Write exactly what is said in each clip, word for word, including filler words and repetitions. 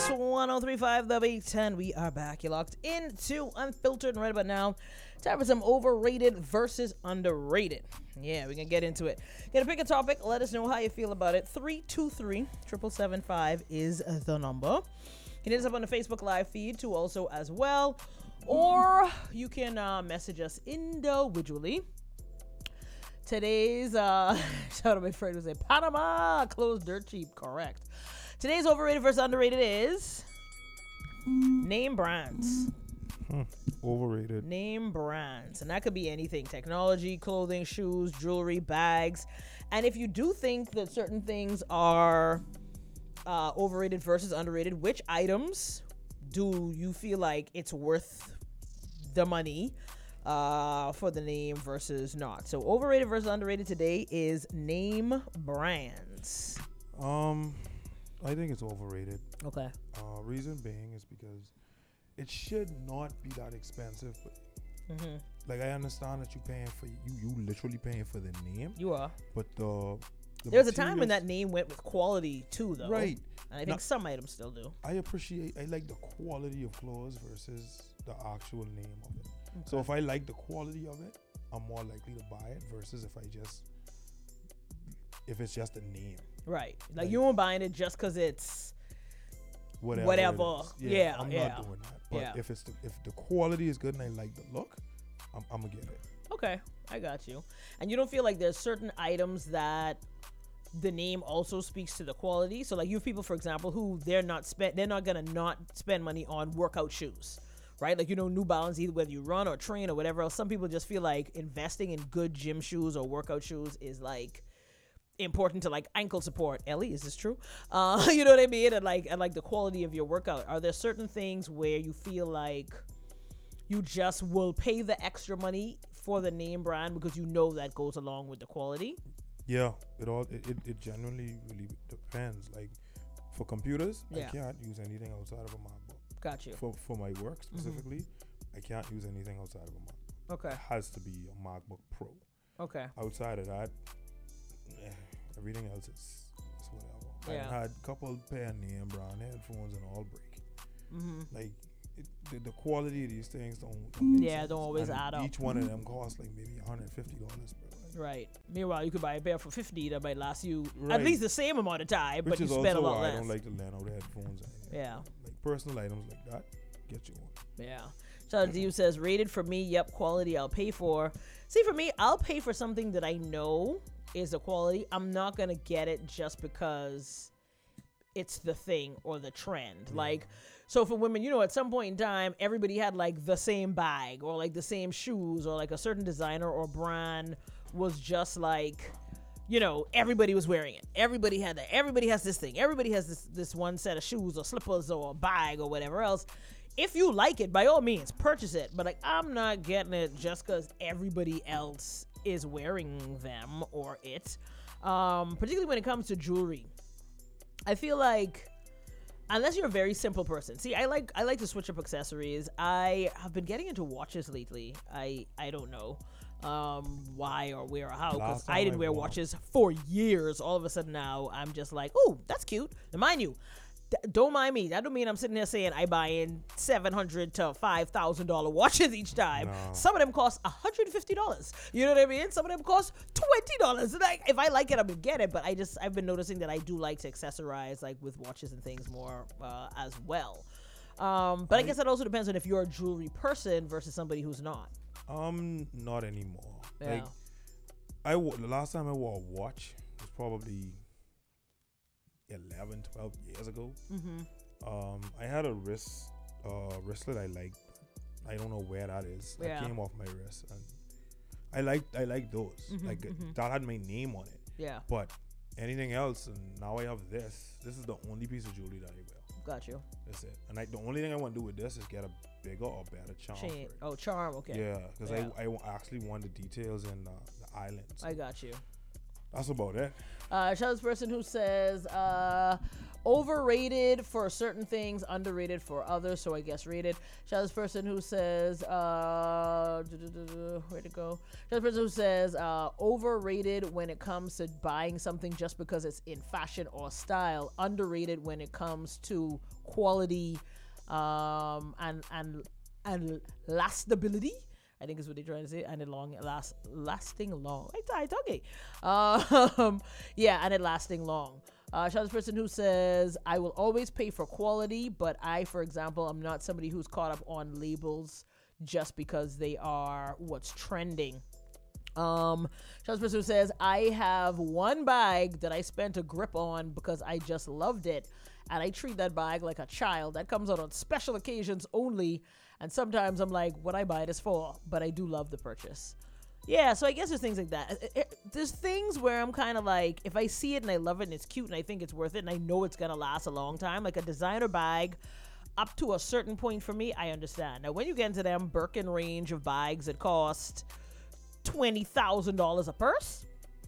one oh three point five The Big Ten. We are back. You're locked into Unfiltered, and right about now, time for some overrated versus underrated. Yeah, we can get into it. Gonna pick a topic. Let us know how you feel about it. three two three, seven seven five is the number. You can hit us up on the Facebook live feed too, also as well. Or you can uh, message us individually. Today's, uh, shout out my friend who said, Panama, clothes dirt cheap. Correct. Today's overrated versus underrated is name brands. Hmm. Overrated. Name brands. And that could be anything. Technology, clothing, shoes, jewelry, bags. And if you do think that certain things are uh, overrated versus underrated, which items do you feel like it's worth the money uh, for the name versus not? So overrated versus underrated today is name brands. Um... I think it's overrated. Okay. Uh, reason being is because it should not be that expensive. But Mm-hmm. like I understand that you paying for you, you literally paying for the name. You are. But the, the There was a time when materials- that name went with quality too, though. Right. And I think Now- some items still do. I appreciate. I like the quality of clothes versus the actual name of it. Okay. So if I like the quality of it, I'm more likely to buy it versus if I just if it's just a name. Right. Like, Like- you won't buying it just because it's Whatever. it Whatever. is. Yeah, I'm yeah. not doing that. But Yeah. if it's the, if the quality is good and I like the look, I'm, I'm gonna get it. okay. I got you. And you don't feel like there's certain items that the name also speaks to the quality. So like you have people, for example, who they're not spend they're not gonna not spend money on workout shoes. Right? Like, you know, New Balance, either whether you run or train or whatever else, some people just feel like investing in good gym shoes or workout shoes is like important to like ankle support. Ellie, is this true? Uh, you know what I mean? And like, and like the quality of your workout. Are there certain things where you feel like you just will pay the extra money for the name brand because you know that goes along with the quality? Yeah, it all it, it, it genuinely really depends. Like for computers, Yeah. I can't use anything outside of a MacBook. Got you. For for my work specifically, I can't use anything outside of a MacBook. Okay. It has to be a MacBook Pro. Okay. Outside of that, eh, everything else is, is whatever. Yeah. I had a couple pair of name brand headphones and all break. Mm-hmm. Like it, the, the quality of these things don't, don't make Yeah, sense. don't always And add up. Each one of them costs like maybe one hundred fifty dollars, bro. Like, Right. Meanwhile, you could buy a pair for fifty that might last you at Right. least the same amount of time, Which but you is spend a also lot why less. I don't like to lend out headphones. And, Yeah. Like personal items like that, get you one. Yeah. Shout out to you says, rated for me, yep, quality I'll pay for. See, for me, I'll pay for something that I know is the quality. I'm not going to get it just because it's the thing or the trend. Like, so for women, you know, at some point in time, everybody had like the same bag or like the same shoes or like a certain designer or brand was just like, you know, everybody was wearing it. Everybody had that. Everybody has this thing. Everybody has this this one set of shoes or slippers or a bag or whatever else. If you like it, by all means, purchase it. But like, I'm not getting it just because everybody else is wearing them or it. Um, particularly when it comes to jewelry. I feel like unless you're a very simple person. See, I like I like to switch up accessories. I have been getting into watches lately. I I don't know um why or where or how, because Last I time didn't I wear bought- watches for years. All of a sudden now I'm just like, oh, that's cute. Now mind you, th- don't mind me, that don't mean I'm sitting there saying I buy in seven hundred to five thousand dollar watches each time. No. Some of them cost one hundred fifty dollars. You know what I mean? Some of them cost twenty dollars. Like, if I like it, I'm gonna get it. But I just I've been noticing that I do like to accessorize like with watches and things more uh, as well. Um, but I, I guess that also depends on if you're a jewelry person versus somebody who's not. Um, not anymore. Yeah. Like, I wo- the last time I wore a watch was probably eleven, twelve years ago. Mm-hmm. Um, I had a wrist, uh, wristlet I liked. I don't know where that is. Yeah. That came off my wrist, and I like I like those. Mhm, like mhm. that had my name on it. Yeah, But anything else, and now I have this. This is the only piece of jewelry that I wear. got you. That's it. And I, the only thing I want to do with this is get a bigger or better charm. Chain. For it. Oh, charm. Okay. Yeah, because Yeah. I, I wa- actually want the details in uh, the islands. I got you. That's about it. Uh, shout out to this person who says, uh, overrated for certain things, underrated for others. So I guess rated. Shout out to this person who says, uh, where to go? Shout out to this person who says, uh, overrated when it comes to buying something just because it's in fashion or style. Underrated when it comes to quality, um, and and and lastability. I think is what they're trying to say, and it long last lasting long. I thought okay, um, yeah, and it lasting long. Uh, shout out to this person who says, I will always pay for quality, but I, for example, am not somebody who's caught up on labels just because they are what's trending. Um, shout out to this person who says, I have one bag that I spent a grip on because I just loved it, and I treat that bag like a child. That comes out on special occasions only. And sometimes I'm like, what I buy this for? But I do love the purchase. Yeah, so I guess there's things like that. It, it, there's things where I'm kind of like, if I see it and I love it and it's cute and I think it's worth it and I know it's going to last a long time, like a designer bag, up to a certain point for me, I understand. Now, when you get into them Birkin range of bags that cost twenty thousand dollars a purse,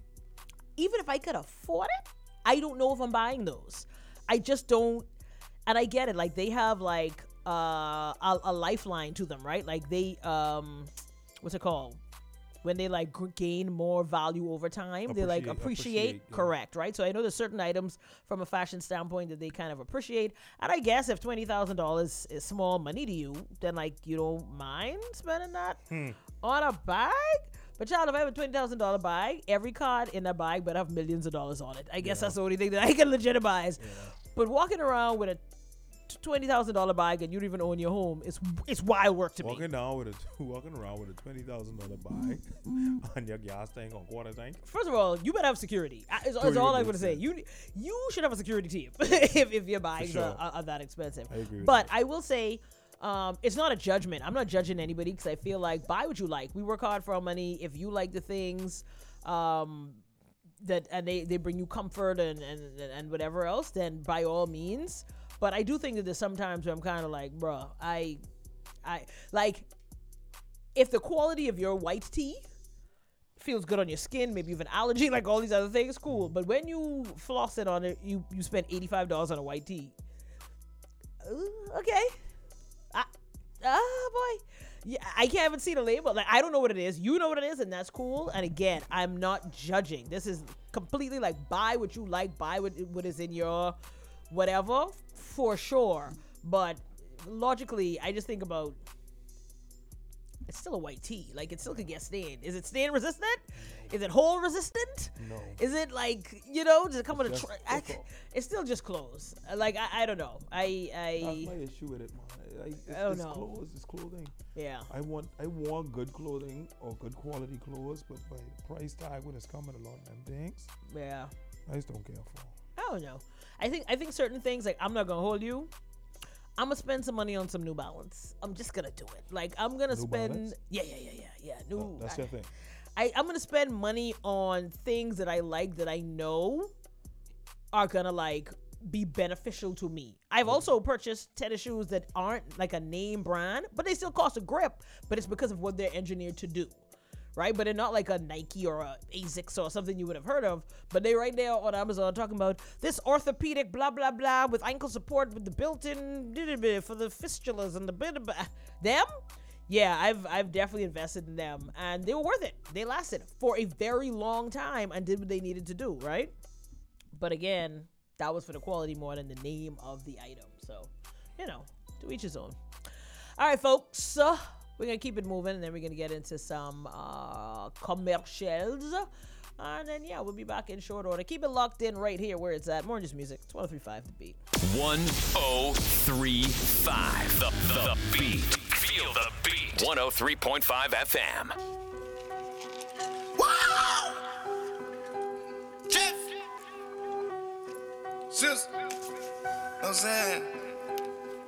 even if I could afford it, I don't know if I'm buying those. I just don't. And I get it. Like, they have, like, uh a, a lifeline to them, right? Like they um what's it called when they like g- gain more value over time, appreciate, they like appreciate, appreciate yeah. Correct, right? So I know there's certain items from a fashion standpoint that they kind of appreciate, and I guess if twenty thousand dollars is small money to you, then like you don't mind spending that hmm. on a bag. But child, if I have a twenty thousand dollars bag, every card in that bag better have millions of dollars on it. I guess yeah. that's the only thing that I can legitimize. Yeah. But walking around with a twenty thousand dollars bag and you don't even own your home, it's it's wild work to walking me. Down with a, walking around with a twenty thousand dollars bag on your gas tank or quarter tank. First of all, you better have security. It's, it's all I'm going to say. You you should have a security team if, if your bags sure. are, are that expensive. I agree with but that. I will say, um, it's not a judgment. I'm not judging anybody because I feel like buy what you like. We work hard for our money. If you like the things um, that and they, they bring you comfort and, and, and whatever else, then by all means. But I do think that there's sometimes where I'm kind of like, bruh, I, I, like, if the quality of your white tea feels good on your skin, maybe you have an allergy, like all these other things, cool. But when you floss it on it, you, you spend eighty-five dollars on a white tea. Uh, okay. Ah, oh, boy. Yeah, I can't even see the label. Like, I don't know what it is. You know what it is, and that's cool. And again, I'm not judging. This is completely like, buy what you like, buy what, what is in your whatever. For sure, but logically, I just think about it's still a white tea. Like, it still could get stained. Is it stain resistant? No. Is it hole resistant? No. Is it like, you know, does it come it's with a? Tra- I, it's still just clothes. Like I, I don't know. I, I. That's my issue with it, man. Like, it's, I don't it's know. Clothes, it's clothing. Yeah. I want, I want good clothing or good quality clothes, but by the price tag when it's coming along them things, yeah, I just don't care for. I don't know. I think I think certain things, like, I'm not gonna hold you. I'm gonna spend some money on some New Balance. I'm just gonna do it. Like, I'm gonna New spend. Balance? Yeah, yeah, yeah, yeah, yeah. New. Oh, that's I, your thing. I, I'm gonna spend money on things that I like that I know are gonna like be beneficial to me. I've mm-hmm. also purchased tennis shoes that aren't like a name brand, but they still cost a grip. But it's because of what they're engineered to do. Right, but they're not like a Nike or a Asics or something you would have heard of. But they right there on Amazon talking about this orthopedic blah blah blah with ankle support with the built-in for the fistulas and the bit of them. Yeah, I've I've definitely invested in them, and they were worth it. They lasted for a very long time and did what they needed to do. Right, but again, that was for the quality more than the name of the item. So, you know, to each his own. All right, folks. Uh, We're going to keep it moving, and then we're going to get into some uh, commercials. And then, yeah, we'll be back in short order. Keep it locked in right here where it's at. More Just Music. It's one oh three point five The Beat. one oh three point five The, the, the Beat. Feel the beat. one oh three point five F M. Wow! Jeff! Sis! You know what I'm saying?